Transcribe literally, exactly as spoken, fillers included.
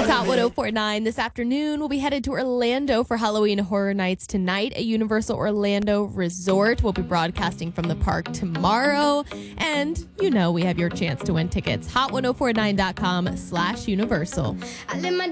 It's Hot ten forty-nine. This afternoon, we'll be headed to Orlando for Halloween Horror Nights tonight at Universal Orlando Resort. We'll be broadcasting from the park tomorrow. And you know we have your chance to win tickets. hot ten forty-nine dot com slash universal. I live my